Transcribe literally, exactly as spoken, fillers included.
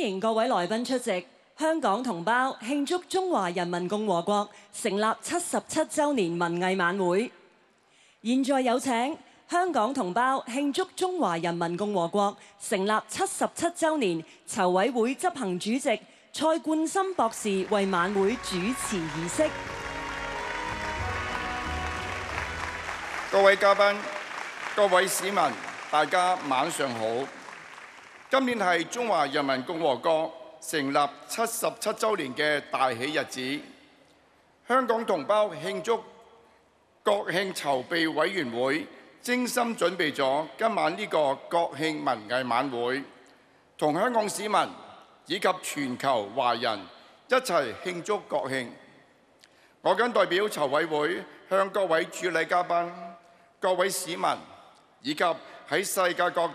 迎各位來賓出席香港同胞慶祝中華人民共和國成立七十七週年文藝晚會。現在有請香港同胞慶祝中華人民共和國成立七十七週年籌委會執行主席蔡冠深博士為晚會主持儀式。 各位嘉賓、各位市民，大家晚上好。今年係中華人民共和國成立七十七週年嘅大喜日子。香港同胞慶祝國慶籌備委員會精心準備咗今晚呢個國慶文藝晚會，同香港市民以及全球華人一齊慶祝國慶。我謹代表籌委會向各位主禮嘉賓、各位市民以及喺世界各